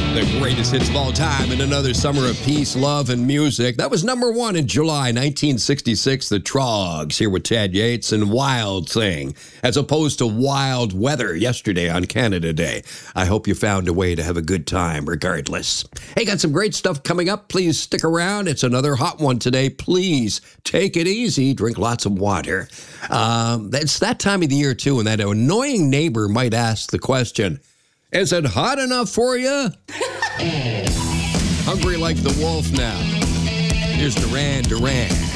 The greatest hits of all time in another summer of peace, love, and music. That was number one in July 1966, the Troggs, here with Tad Yates and Wild Thing, as opposed to Wild Weather yesterday on Canada Day. I hope you found a way to have a good time regardless. Hey, got some great stuff coming up. Please stick around. It's another hot one today. Please take it easy. Drink lots of water. It's that time of the year, too, and that annoying neighbor might ask the question, is it hot enough for you? Hungry like the wolf now. Here's Duran Duran.